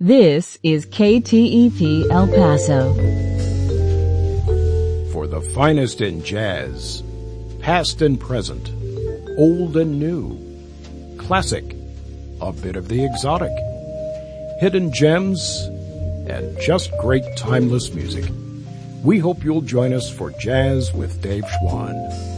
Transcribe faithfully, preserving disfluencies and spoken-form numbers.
This is K T E P El Paso. For the finest in jazz, past and present, old and new, classic, a bit of the exotic, hidden gems, and just great timeless music. We hope you'll join us for Jazz with Dave Schwann.